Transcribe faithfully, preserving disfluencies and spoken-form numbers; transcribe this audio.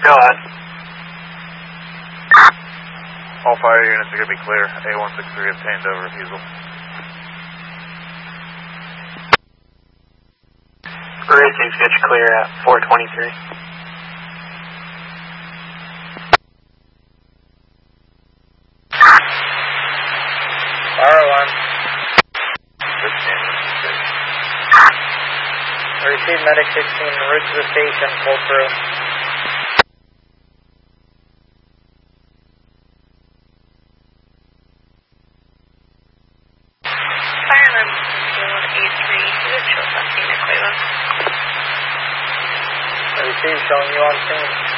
Go ahead. All fire units are going to be clear. A one six three obtained over refusal. Racing's get you clear at four twenty-three. Fire alarm. Receive medic sixteen, route to the station, pull through. Fire alarm zero eight three, show something in Cleveland. Receive, showing you on scene.